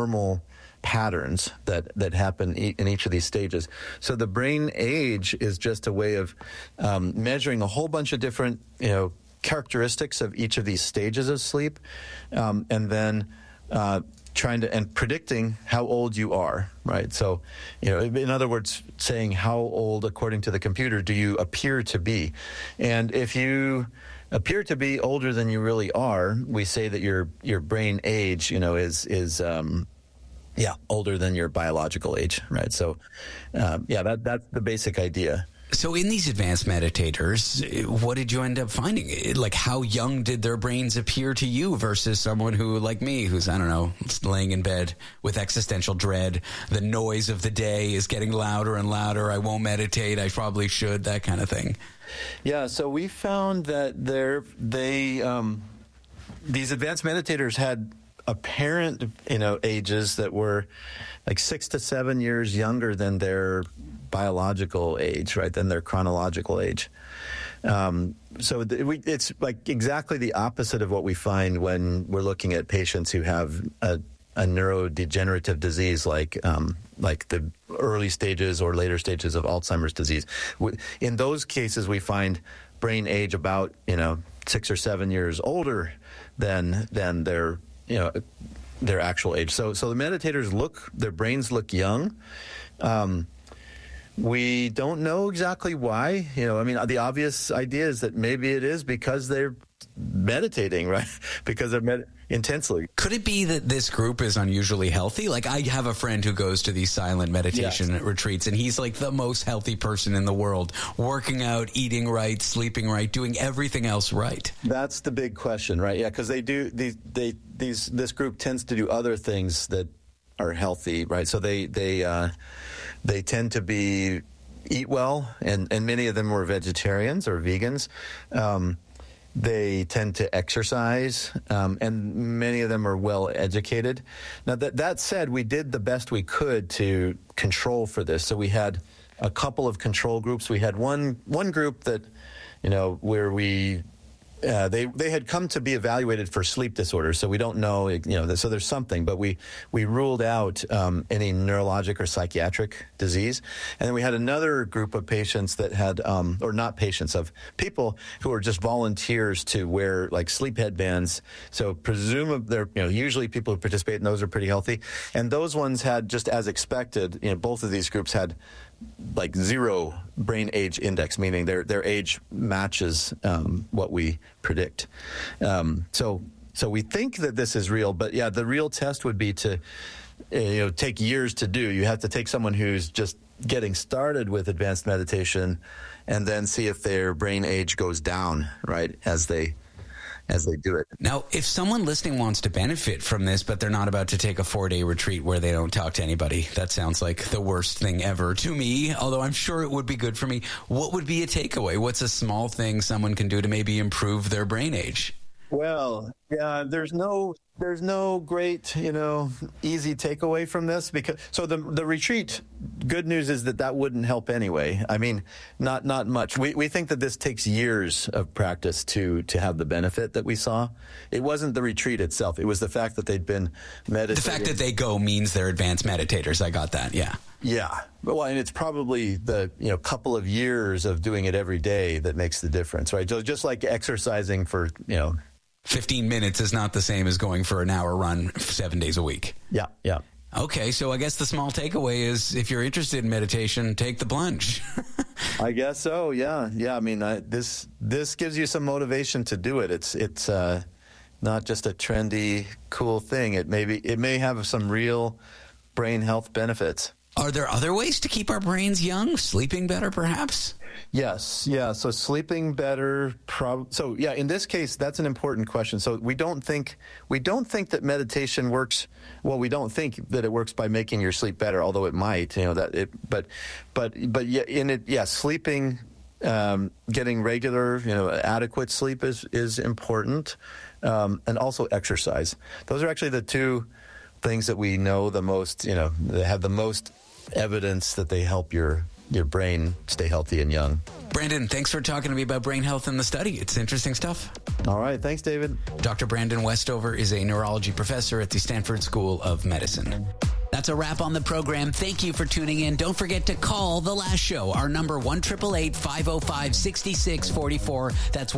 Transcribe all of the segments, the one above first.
normal patterns that happen in each of these stages. So the brain age is just a way of measuring a whole bunch of different, characteristics of each of these stages of sleep, and then trying to and predicting how old you are, right? So, in other words, saying how old, according to the computer, do you appear to be? And if you appear to be older than you really are, we say that your brain age, is older than your biological age, right? So, that's the basic idea. So in these advanced meditators, what did you end up finding? Like, how young did their brains appear to you versus someone who, like me, who's, I don't know, laying in bed with existential dread, the noise of the day is getting louder and louder, I won't meditate, I probably should, that kind of thing? Yeah, so we found that these advanced meditators had apparent, ages that were like 6 to 7 years younger than their biological age, right, than their chronological age. It's like exactly the opposite of what we find when we're looking at patients who have a neurodegenerative disease like the early stages or later stages of Alzheimer's disease. In those cases, we find brain age about 6 or 7 years older than their actual age. So the meditators their brains look young. We don't know exactly why. The obvious idea is that maybe it is because they're meditating, right? Because they're intensely. Could it be that this group is unusually healthy? Like, I have a friend who goes to these silent meditation retreats, and he's like the most healthy person in the world, working out, eating right, sleeping right, doing everything else right. That's the big question, right? Yeah, because this group tends to do other things that are healthy, right? So they tend to eat well, and many of them were vegetarians or vegans. They tend to exercise, and many of them are well educated. Now, that said, we did the best we could to control for this. So we had a couple of control groups. We had one group that, where we they had come to be evaluated for sleep disorders, so we don't know, so there's something, but we ruled out any neurologic or psychiatric disease. And then we had another group of patients that had, or not patients, of people who were just volunteers to wear like sleep headbands. So presumably, they're, usually people who participate in those are pretty healthy. And those ones had, just as expected, both of these groups had like 0 brain age index, meaning their age matches what we predict. So we think that this is real, but yeah, the real test would be to take years to do. You have to take someone who's just getting started with advanced meditation, and then see if their brain age goes down, right, as they do it. Now, if someone listening wants to benefit from this, but they're not about to take a 4-day retreat where they don't talk to anybody, that sounds like the worst thing ever to me, although I'm sure it would be good for me. What would be a takeaway? What's a small thing someone can do to maybe improve their brain age? Well, yeah, there's no great, easy takeaway from this, because the retreat, good news is that wouldn't help anyway. I mean, not much. We think that this takes years of practice to have the benefit that we saw. It wasn't the retreat itself. It was the fact that they'd been meditating. The fact that they go means they're advanced meditators. I got that. Yeah. Yeah. Well, and it's probably the couple of years of doing it every day that makes the difference, right? So just like exercising for 15 minutes is not the same as going for an hour run 7 days a week. Yeah, yeah. Okay, so I guess the small takeaway is, if you're interested in meditation, take the plunge. I guess so, yeah. Yeah, I mean, this gives you some motivation to do it. It's not just a trendy, cool thing. It may have some real brain health benefits. Are there other ways to keep our brains young? Sleeping better, perhaps? Yes. Yeah. So sleeping better. In this case, that's an important question. So we don't think that meditation works. Well, we don't think that it works by making your sleep better, although it might. Sleeping, getting regular, adequate sleep is important, and also exercise. Those are actually the two things that we know the most. That have the most evidence that they help your your brain stay healthy and young. Brandon, thanks for talking to me about brain health and the study. It's interesting stuff. All right. Thanks, David. Dr. Brandon Westover is a neurology professor at the Stanford School of Medicine. That's a wrap on the program. Thank you for tuning in. Don't forget to call The Last Show. Our number, 1-888-505-6644. That's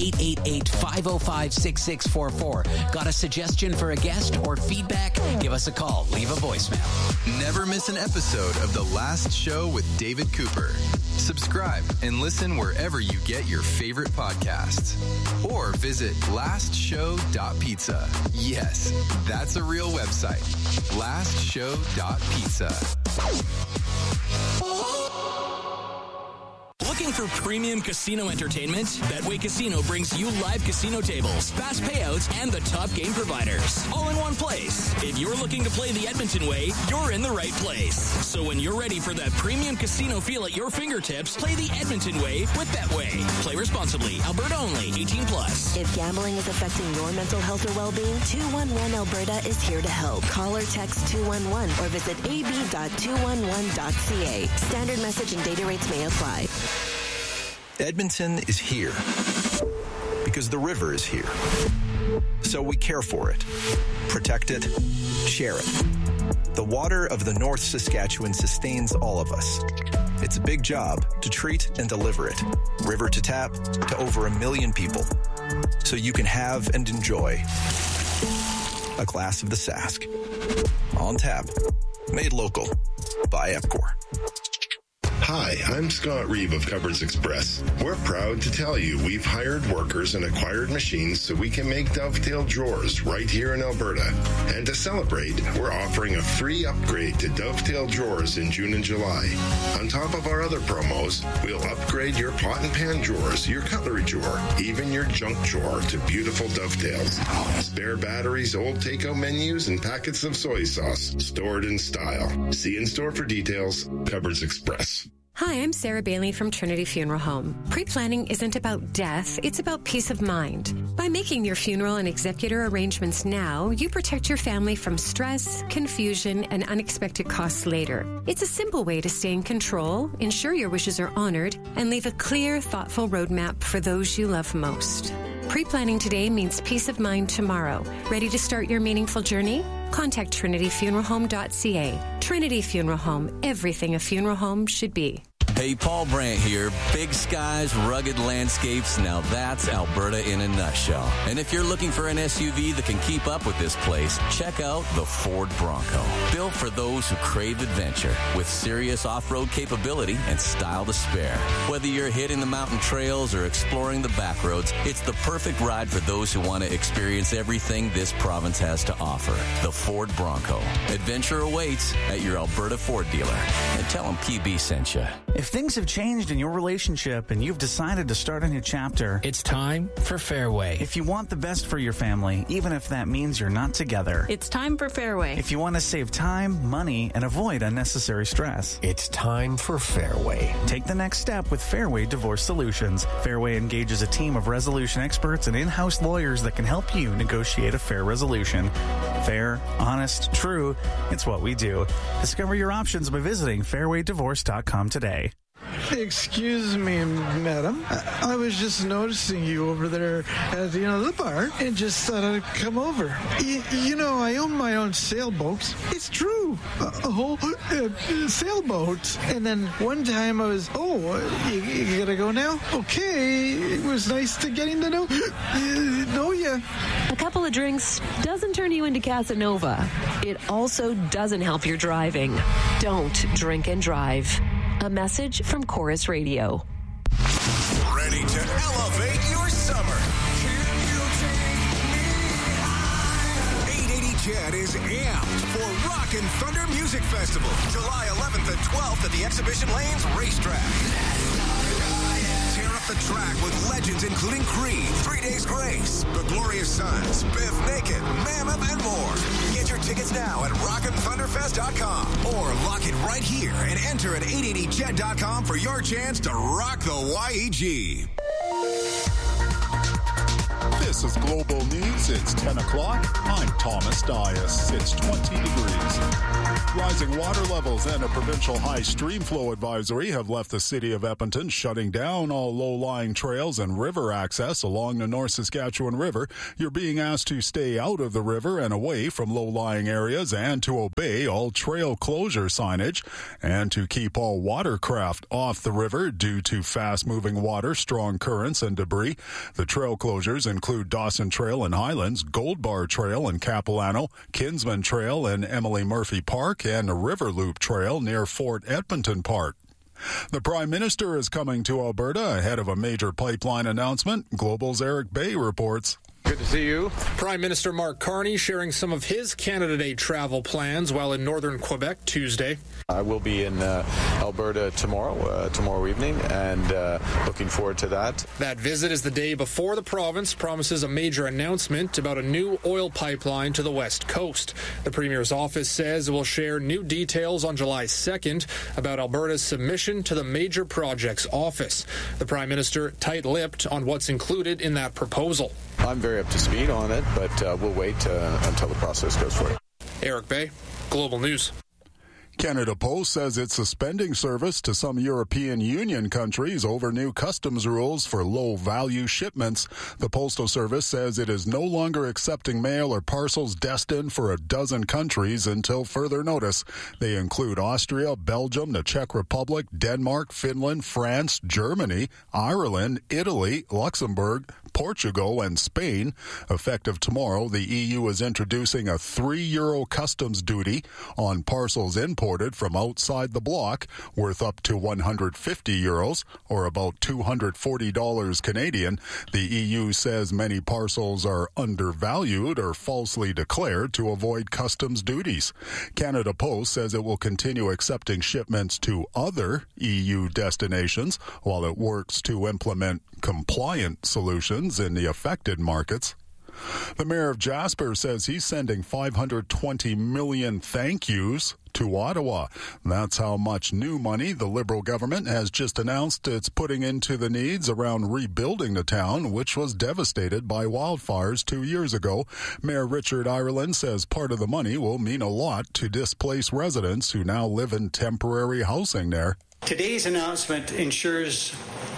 1-888-505-6644. Got a suggestion for a guest or feedback? Give us a call. Leave a voicemail. Never miss an episode of The Last Show with David Cooper. Subscribe and listen wherever you get your favorite podcasts. Or visit lastshow.pizza. Yes, that's a real website. Lastshow.pizza. Looking for premium casino entertainment? Betway Casino brings you live casino tables, fast payouts, and the top game providers, all in one place. If you're looking to play the Edmonton way, you're in the right place. So when you're ready for that premium casino feel at your fingertips, play the Edmonton way with Betway. Play responsibly. Alberta only. 18+. If gambling is affecting your mental health or well-being, 211 Alberta is here to help. Call or text 211 or visit ab.211.ca. Standard message and data rates may apply. Edmonton is here because the river is here. So we care for it, protect it, share it. The water of the North Saskatchewan sustains all of us. It's a big job to treat and deliver it, river to tap, to over 1 million people. So you can have and enjoy a glass of the Sask. On tap, made local by Epcor. Hi, I'm Scott Reeve of Cupboards Express. We're proud to tell you we've hired workers and acquired machines so we can make dovetail drawers right here in Alberta. And to celebrate, we're offering a free upgrade to dovetail drawers in June and July. On top of our other promos, we'll upgrade your pot and pan drawers, your cutlery drawer, even your junk drawer to beautiful dovetails. Spare batteries, old takeout menus, and packets of soy sauce stored in style. See in store for details. Cupboards Express. Hi, I'm Sarah Bailey from Trinity Funeral Home. Pre-planning isn't about death, it's about peace of mind. By making your funeral and executor arrangements now, you protect your family from stress, confusion, and unexpected costs later. It's a simple way to stay in control, ensure your wishes are honored, and leave a clear, thoughtful roadmap for those you love most. Pre-planning today means peace of mind tomorrow. Ready to start your meaningful journey? Contact trinityfuneralhome.ca. Trinity Funeral Home, everything a funeral home should be. Hey, Paul Brandt here. Big skies, rugged landscapes. Now that's Alberta in a nutshell. And if you're looking for an SUV that can keep up with this place, check out the Ford Bronco. Built for those who crave adventure with serious off-road capability and style to spare. Whether you're hitting the mountain trails or exploring the back roads, it's the perfect ride for those who want to experience everything this province has to offer. The Ford Bronco. Adventure awaits at your Alberta Ford dealer. And tell them PB sent you. If things have changed in your relationship and you've decided to start a new chapter, It's time for Fairway. if you want the best for your family, even if that means you're not together, It's time for Fairway. if you want to save time, money, and avoid unnecessary stress, It's time for Fairway. take the next step with Fairway Divorce Solutions. Fairway engages a team of resolution experts and in-house lawyers that can help you negotiate a fair resolution. Fair, honest, true, it's what we do. Discover your options by visiting fairwaydivorce.com today. Excuse me, madam. I was just noticing you over there at the bar and just thought I'd come over. I own my own sailboat. It's true. A whole sailboat. And then one time I was, you gotta go now? Okay. It was nice to getting to know you. A couple of drinks doesn't turn you into Casanova. It also doesn't help your driving. Don't drink and drive. A message from Chorus Radio. Ready to elevate your summer. 880 CHED is amped for Rock and Thunder Music Festival, July 11th and 12th at the Exhibition Lanes Racetrack. Tear up the track with legends including Creed, 3 Days Grace, The Glorious Sons, Biff Naked, Mammoth, and more. Get your tickets now at rockandthunderfest.com or lock it right here and enter at 880ched.com for your chance to rock the YEG. This is Global News. It's 10 o'clock. I'm Thomas Dias. It's 20 degrees. Rising water levels and a provincial high stream flow advisory have left the city of Edmonton, shutting down all low-lying trails and river access along the North Saskatchewan River. You're being asked to stay out of the river and away from low-lying areas and to obey all trail closure signage and to keep all watercraft off the river due to fast-moving water, strong currents, and debris. The trail closures include Dawson Trail in Highlands, Gold Bar Trail in Capilano, Kinsman Trail in Emily Murphy Park, and the River Loop Trail near Fort Edmonton Park. The Prime Minister is coming to Alberta ahead of a major pipeline announcement. Global's Eric Bay reports. Good to see you. Prime Minister Mark Carney sharing some of his Canada Day travel plans while in northern Quebec Tuesday. I will be in Alberta tomorrow evening, and looking forward to that. That visit is the day before the province promises a major announcement about a new oil pipeline to the west coast. The Premier's office says it will share new details on July 2nd about Alberta's submission to the Major Projects Office. The Prime Minister tight-lipped on what's included in that proposal. I'm very up to speed on it, but we'll wait until the process goes forward. Eric Bay, Global News. Canada Post says it's suspending service to some European Union countries over new customs rules for low-value shipments. The Postal Service says it is no longer accepting mail or parcels destined for a dozen countries until further notice. They include Austria, Belgium, the Czech Republic, Denmark, Finland, France, Germany, Ireland, Italy, Luxembourg, Portugal, and Spain. Effective tomorrow, the EU is introducing a €3 customs duty on parcels imported from outside the bloc, worth up to €150, or about $240 Canadian. The EU says many parcels are undervalued or falsely declared to avoid customs duties. Canada Post says it will continue accepting shipments to other EU destinations while it works to implement compliant solutions in the affected markets. The mayor of Jasper says he's sending $520 million thank yous to Ottawa. That's how much new money the Liberal government has just announced it's putting into the needs around rebuilding the town, which was devastated by wildfires 2 years ago. Mayor Richard Ireland says part of the money will mean a lot to displaced residents who now live in temporary housing there. Today's announcement ensures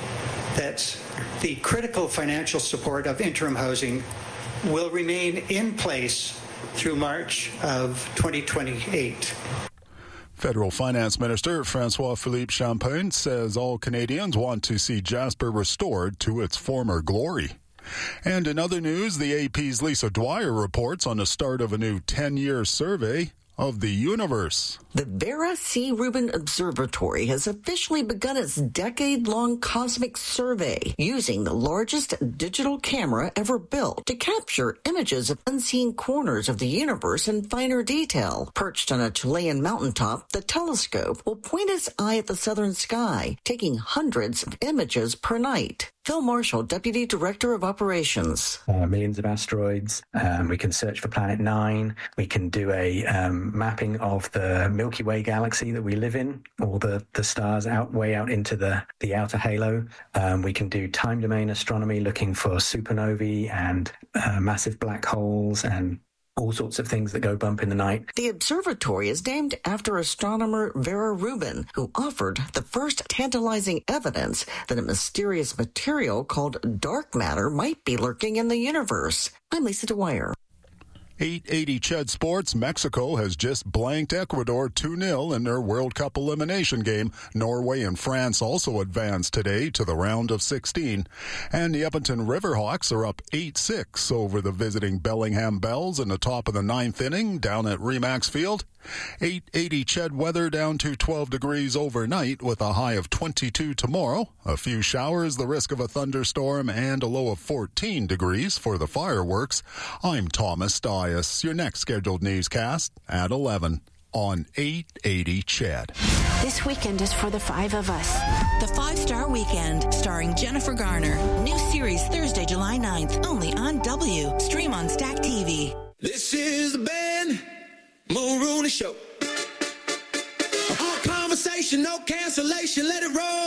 that the critical financial support of interim housing will remain in place through March of 2028. Federal Finance Minister François-Philippe Champagne says all Canadians want to see Jasper restored to its former glory. And in other news, the AP's Lisa Dwyer reports on the start of a new 10-year survey of the universe. The Vera C. Rubin Observatory has officially begun its decade-long cosmic survey using the largest digital camera ever built to capture images of unseen corners of the universe in finer detail. Perched on a Chilean mountaintop, the telescope will point its eye at the southern sky, taking hundreds of images per night. Phil Marshall, Deputy Director of Operations. Millions of asteroids. We can search for Planet 9. We can do a mapping of the Milky Way galaxy that we live in, all the stars way out into the outer halo. We can do time domain astronomy, looking for supernovae and massive black holes and all sorts of things that go bump in the night. The observatory is named after astronomer Vera Rubin, who offered the first tantalizing evidence that a mysterious material called dark matter might be lurking in the universe. I'm Lisa Dwyer. 880 Ched Sports, Mexico has just blanked Ecuador 2-0 in their World Cup elimination game. Norway and France also advanced today to the round of 16. And the Edmonton Riverhawks are up 8-6 over the visiting Bellingham Bells in the top of the 9th inning down at Remax Field. 880 Ched weather down to 12 degrees overnight with a high of 22 tomorrow. A few showers, the risk of a thunderstorm, and a low of 14 degrees for the fireworks. I'm Thomas Dias. Your next scheduled newscast at 11 on 880 Ched. This weekend is for the five of us. The 5-Star Weekend, starring Jennifer Garner. New series Thursday, July 9th, only on W. Stream on Stack TV. This is the Ben Mulrooney Show. All conversation, no cancellation, let it roll.